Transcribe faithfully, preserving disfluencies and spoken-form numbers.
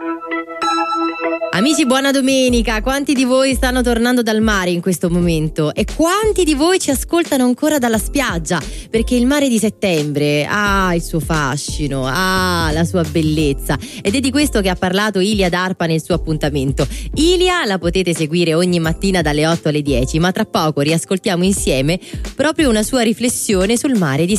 Amici, buona domenica. Quanti di voi stanno tornando dal mare in questo momento? E quanti di voi ci ascoltano ancora dalla spiaggia? Perché il mare di settembre ha il suo fascino, ha la sua bellezza, ed è di questo che ha parlato Ilia D'Arpa nel suo appuntamento. Ilia la potete seguire ogni mattina dalle otto alle dieci, ma tra poco riascoltiamo insieme proprio una sua riflessione sul mare di